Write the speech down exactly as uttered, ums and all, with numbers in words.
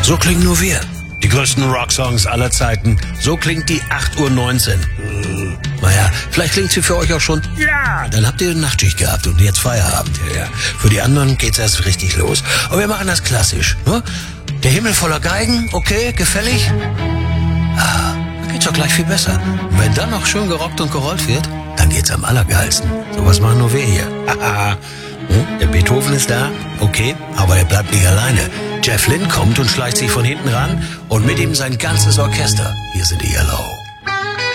So klingen nur wir. Die größten Rocksongs aller Zeiten. So klingt die acht Uhr neunzehn. Hm. Naja, vielleicht klingt sie für euch auch schon. Ja, dann habt ihr eine Nachtschicht gehabt und jetzt Feierabend. Ja, ja. Für die anderen geht's erst richtig los. Aber wir machen das klassisch. Ne? Der Himmel voller Geigen, okay, gefällig? Ah, dann geht's doch gleich viel besser. Und wenn dann noch schön gerockt und gerollt wird, dann geht's am allergeilsten. Sowas machen nur wir hier. Haha. Hm? Der Beethoven ist da, okay, aber er bleibt nicht alleine. Jeff Lynne kommt und schleicht sich von hinten ran und mit ihm sein ganzes Orchester. Hier sind die Yellow.